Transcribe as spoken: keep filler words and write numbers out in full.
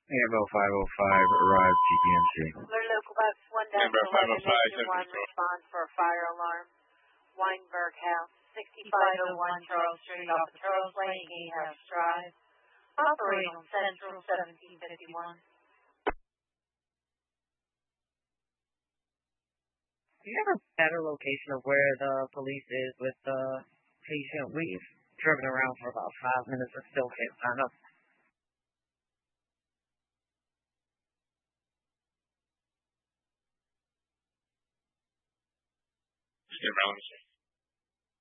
Ambo five oh five arrived G P M C. Alert local bus one dash eleven engine one response for a fire alarm. Weinberg House, sixty-five oh one Charles Street off of Charles Lane, Gatehouse Drive. Operating on Central seventeen fifty-one. Do you have a better location of where the police is with the patient? We've driven around for about five minutes and still can't find them. Just get around.